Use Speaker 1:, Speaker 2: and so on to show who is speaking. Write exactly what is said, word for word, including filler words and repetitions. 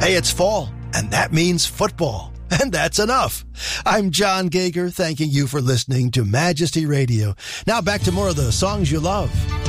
Speaker 1: Hey, it's fall, and that means football. And that's enough. I'm John Gager, thanking you for listening to Majesty Radio. Now back to more of the songs you love.